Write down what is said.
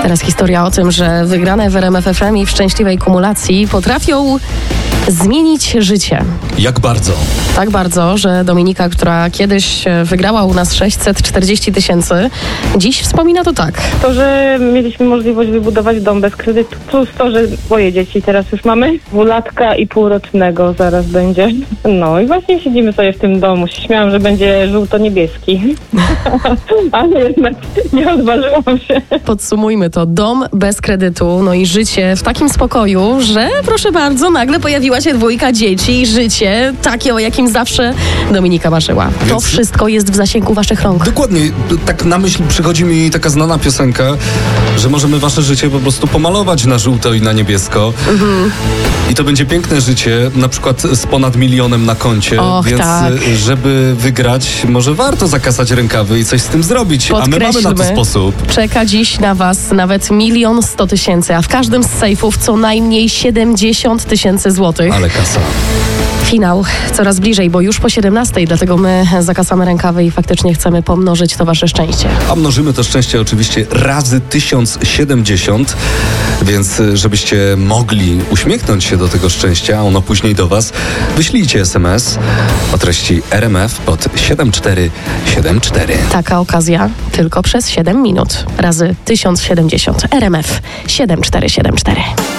Teraz historia o tym, że wygrane w RMF FM i w szczęśliwej kumulacji potrafią zmienić życie. Jak bardzo? Tak bardzo, że Dominika, która kiedyś wygrała u nas 640 000, dziś wspomina to tak. To, że mieliśmy możliwość wybudować dom bez kredytu, plus to, że moje dzieci teraz już mamy, 2-latka i półrocznego zaraz będzie. No i właśnie siedzimy sobie w tym domu. Śmiałam, że będzie żółto-niebieski, ale jednak nie odważyłam się. Podsumujmy to. Dom bez kredytu, no i życie w takim spokoju, że proszę bardzo, nagle pojawiła się 2 dzieci i życie takie, o jakim zawsze Dominika marzyła. To Więc wszystko jest w zasięgu waszych rąk. dokładnie. Tak na myśl przychodzi mi taka znana piosenka, że możemy wasze życie po prostu pomalować na żółto i na niebiesko. I to będzie piękne życie, na przykład z ponad 1 milionem na koncie. Och, więc tak. żeby wygrać, może warto zakasać rękawy i coś z tym zrobić. A my mamy na to sposób. Czeka dziś na was nawet 1 100 000, a w każdym z sejfów co najmniej 70 000 złotych. Ale kasa. Finał coraz bliżej, bo już po 17, dlatego my zakasamy rękawy i faktycznie chcemy pomnożyć to wasze szczęście. A mnożymy to szczęście oczywiście razy 1070, więc żebyście mogli uśmiechnąć się do tego szczęścia, a ono później do was, wyślijcie SMS o treści RMF pod 7474. Taka okazja tylko przez 7 minut. Razy 1070. RMF 7474.